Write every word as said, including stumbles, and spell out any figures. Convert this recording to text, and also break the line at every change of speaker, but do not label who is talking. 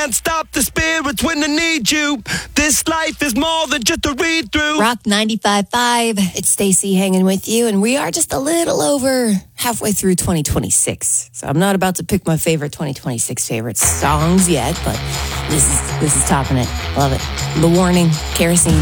can't stop the spirits when they need you. This life is more than just a read through.
Rock ninety-five point five. It's Stacey hanging with you, and we are just a little over halfway through twenty twenty-six. So I'm not about to pick my favorite twenty twenty-six favorite songs yet, but this is this is topping it. Love it. The Warning, Kerosene.